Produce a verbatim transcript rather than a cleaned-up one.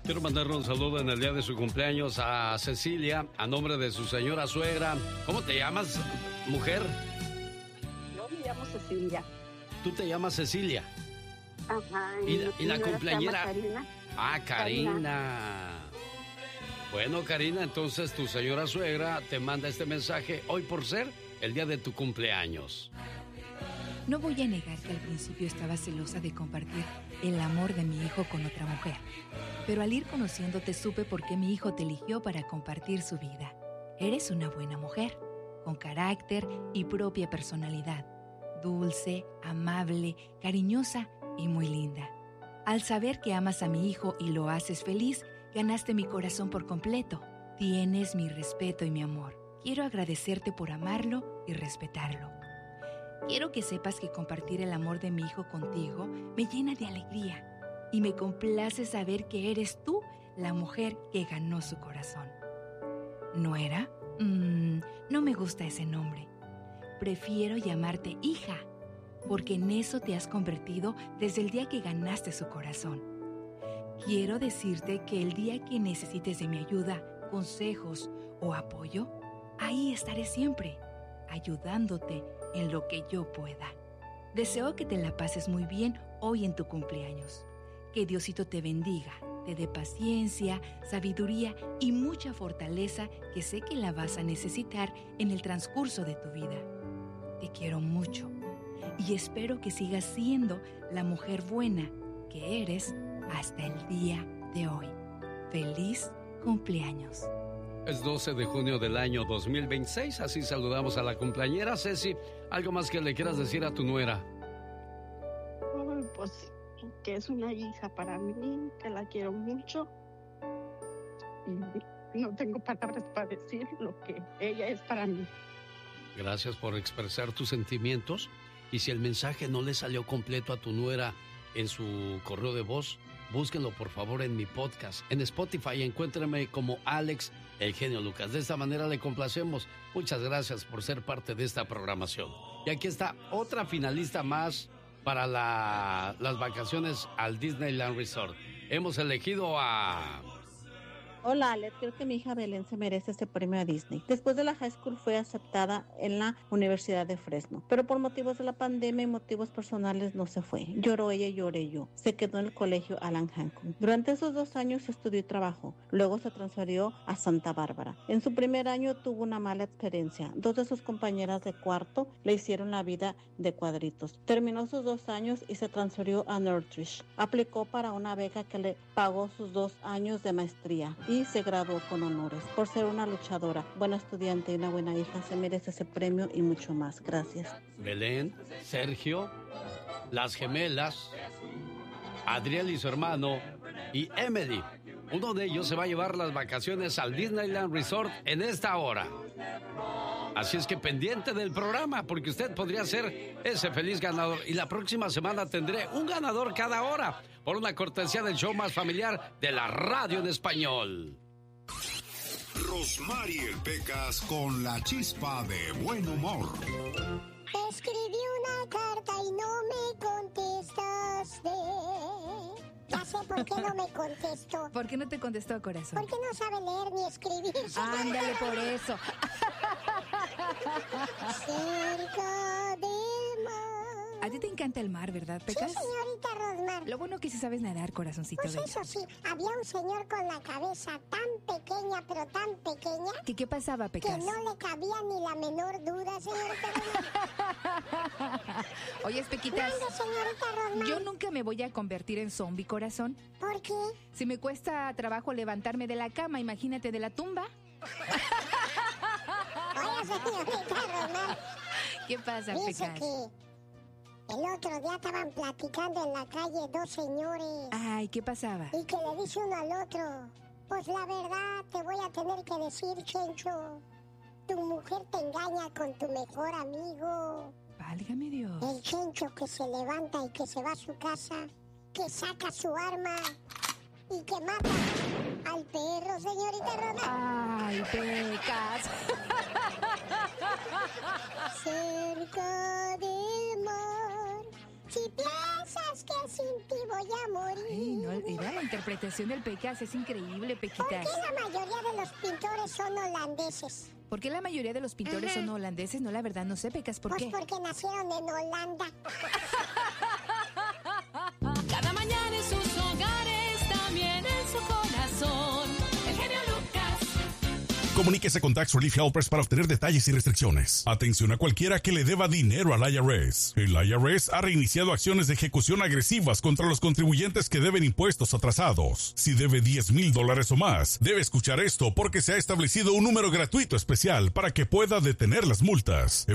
Quiero mandarle un saludo en el día de su cumpleaños a Cecilia, a nombre de su señora suegra. ¿Cómo te llamas, mujer? Yo me llamo Cecilia. ¿Tú te llamas Cecilia? Ajá. ¿Y, la, y la cumpleañera? Karina. Ah, Karina. Karina. Bueno, Karina, entonces tu señora suegra te manda este mensaje hoy por ser el día de tu cumpleaños. No voy a negar que al principio estaba celosa de compartir el amor de mi hijo con otra mujer, pero al ir conociéndote supe por qué mi hijo te eligió para compartir su vida. Eres una buena mujer, con carácter y propia personalidad, dulce, amable, cariñosa y muy linda. Al saber que amas a mi hijo y lo haces feliz, ganaste mi corazón por completo. Tienes mi respeto y mi amor. Quiero agradecerte por amarlo y respetarlo. Quiero que sepas que compartir el amor de mi hijo contigo me llena de alegría y me complace saber que eres tú la mujer que ganó su corazón. ¿Nuera? Mm, no me gusta ese nombre. Prefiero llamarte hija, porque en eso te has convertido desde el día que ganaste su corazón. Quiero decirte que el día que necesites de mi ayuda, consejos o apoyo, ahí estaré siempre, ayudándote en lo que yo pueda. Deseo que te la pases muy bien hoy en tu cumpleaños. Que Diosito te bendiga, te dé paciencia, sabiduría y mucha fortaleza que sé que la vas a necesitar en el transcurso de tu vida. Te quiero mucho y espero que sigas siendo la mujer buena que eres hasta el día de hoy. ¡Feliz cumpleaños! Es doce de junio del año dos mil veintiséis, así saludamos a la cumpleañera. Ceci, ¿algo más que le quieras decir a tu nuera? Ay, pues que es una hija para mí, que la quiero mucho. Y no tengo palabras para decir lo que ella es para mí. Gracias por expresar tus sentimientos. Y si el mensaje no le salió completo a tu nuera en su correo de voz, búsquenlo por favor en mi podcast, en Spotify, encuéntrenme como Alex El Genio Lucas. De esta manera le complacemos. Muchas gracias por ser parte de esta programación. Y aquí está otra finalista más para la, las vacaciones al Disneyland Resort. Hemos elegido a... Hola, Alex, creo que mi hija Belén se merece este premio a Disney. Después de la high school fue aceptada en la Universidad de Fresno, pero por motivos de la pandemia y motivos personales no se fue. Lloró ella y lloré yo. Se quedó en el colegio Alan Hancock. Durante esos dos años estudió y trabajó. Luego se transfirió a Santa Bárbara. En su primer año tuvo una mala experiencia. Dos de sus compañeras de cuarto le hicieron la vida de cuadritos. Terminó sus dos años y se transfirió a Northridge. Aplicó para una beca que le pagó sus dos años de maestría y se graduó con honores. Por ser una luchadora, buena estudiante y una buena hija, se merece ese premio y mucho más. Gracias. Belén, Sergio, las gemelas, Adriel y su hermano, y Emily. Uno de ellos se va a llevar las vacaciones al Disneyland Resort en esta hora. Así es que pendiente del programa, porque usted podría ser ese feliz ganador. Y la próxima semana tendré un ganador cada hora, por una cortesía del show más familiar de la radio en español. Rosmarie Pecas con la chispa de buen humor. Te escribí una carta y no me contestaste. Ya sé por qué no me contestó. ¿Por qué no te contestó, corazón? Porque no sabe leer ni escribir. Ándale, por eso. Cerca del mar. A ti te encanta el mar, ¿verdad, Pecas? Sí, señorita Rosmar. Lo bueno que sí sabes nadar, corazoncito. Pues bello. eso sí, había un señor con la cabeza tan pequeña, pero tan pequeña... ¿Qué, qué pasaba, Pecas? Que no le cabía ni la menor duda, señorita Rosmar. Oye, Pequitas, ¿Cuándo, señorita Rosmar? yo nunca me voy a convertir en zombie, corazón. ¿Por qué? Si me cuesta trabajo levantarme de la cama, imagínate de la tumba. Oye, señorita Rosmar. ¿Qué pasa, Dice Pecas? que el otro día estaban platicando en la calle dos señores. Ay, ¿qué pasaba? Y que le dice uno al otro: pues la verdad te voy a tener que decir, Chencho, tu mujer te engaña con tu mejor amigo. Válgame Dios. El Chencho que se levanta y que se va a su casa, que saca su arma y que mata al perro, señorita Roma. Ay, Pecas. Cerca del mar. Si piensas que sin ti voy a morir. Ay, no, mira, interpretación del Pecas es increíble, Pequitas. ¿Por qué la mayoría de los pintores son holandeses? ¿Por qué la mayoría de los pintores Ajá. son holandeses? No, la verdad, no sé, Pecas, ¿por pues qué? porque nacieron en Holanda. Cada mañana en sus hogares, también en su corazón. El genio Lucas. Comuníquese con Tax Relief Helpers para obtener detalles y restricciones. Atención a cualquiera que le deba dinero al I R S. El I R S ha reiniciado acciones de ejecución agresivas contra los contribuyentes que deben impuestos atrasados. Si debe diez mil dólares o más, debe escuchar esto porque se ha establecido un número gratuito especial para que pueda detener las multas.